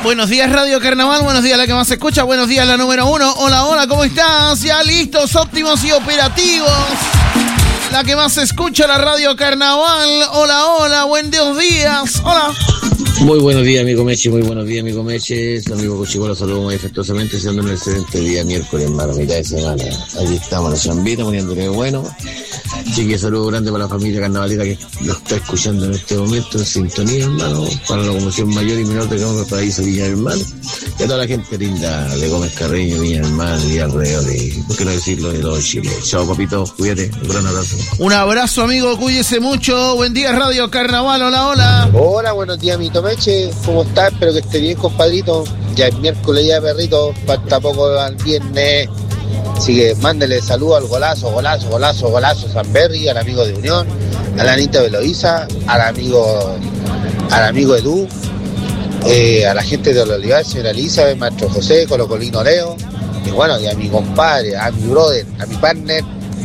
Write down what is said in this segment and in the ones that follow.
Buenos días, Radio Carnaval. Buenos días, la que más se escucha. Buenos días, la número 1. Hola, hola, ¿cómo estás? Ya listos, óptimos y operativos. La que más se escucha, la Radio Carnaval. Hola, hola, buen días. Hola. Muy buenos días, amigo Meche. Muy buenos días, amigo Meche. Su amigo Cochico, los saludo muy afectuosamente, siendo un excelente día miércoles, hermano, mitad de semana. Aquí estamos, la chambita, poniéndole bueno. Así que saludo grande para la familia carnavalera que nos está escuchando en este momento, en sintonía, hermano, para la Convención Mayor y Menor de Gómez Paraíso, Viña del Mar, y a toda la gente linda de Gómez Carreño, Viña del Mar y alrededor de, por qué no decirlo, de todo Chile. Chao, papito, cuídate, un gran abrazo. Un abrazo, amigo, cuídese mucho. Buen día, Radio Carnaval. Hola, hola. Hola, buenos días, mi Tomeche. ¿Cómo estás? Espero que esté bien, compadrito. Ya es miércoles, ya perrito, falta poco al viernes. Así que mándele saludos al golazo Sanberry, al amigo de Unión, a la Anita de Loíza, al amigo Edu, a la gente de la Olivar, señora Elizabeth, maestro José, Colocolino Leo, y bueno, y a mi compadre, a mi brother, a mi partner,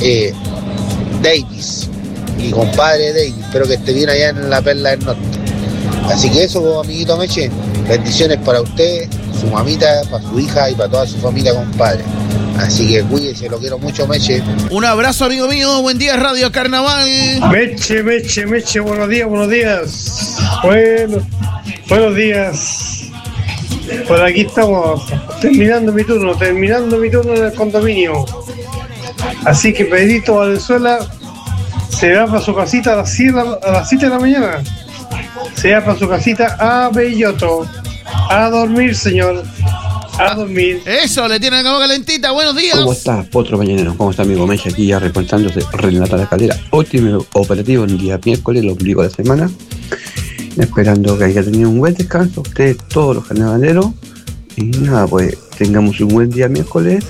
Davis, mi compadre Davis, espero que esté bien allá en la Perla del Norte. Así que eso, amiguito Meche, bendiciones para usted, su mamita, para su hija y para toda su familia, compadre. Así que cuídese, lo quiero mucho, Meche. Un abrazo, amigo mío. Buen día, Radio Carnaval. Meche, buenos días. Buenos días. Por aquí estamos, terminando mi turno en el condominio. Así que Pedrito Valenzuela se va para su casita a las 7 de la mañana. Se va para su casita a Belloto. A dormir, señor. A dormir. Eso, le tiene la cama calentita. Buenos días. ¿Cómo está, Potro Mañanero? ¿Cómo está, amigo Meche? Aquí ya reportándose Renata La Calera. Óptimo operativo en el día miércoles, lo ombligo de la semana. Esperando que haya tenido un buen descanso ustedes, todos los carnavaleros. Y nada, pues tengamos un buen día miércoles.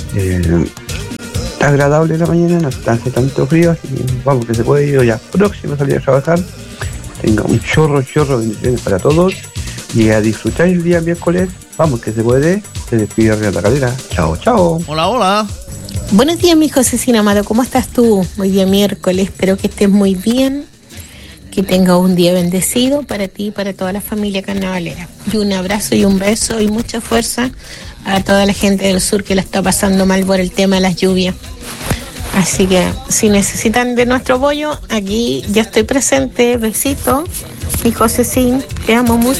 Está agradable la mañana, no está hace tanto frío, así que vamos que se puede ir ya próximo a salir a trabajar. Tenga un chorro de bendiciones para todos. Y a disfrutar el día miércoles. Vamos que se puede. Se despide Renata Calera. Chao. Hola, hola. Buenos días, mi Josecina amado. ¿Cómo estás tú? Hoy día miércoles. Espero que estés muy bien. Que tengas un día bendecido para ti y para toda la familia carnavalera. Y un abrazo y un beso y mucha fuerza a toda la gente del sur que la está pasando mal por el tema de las lluvias. Así que si necesitan de nuestro apoyo, aquí ya estoy presente. Besito. Mi Josecín, te amo mucho.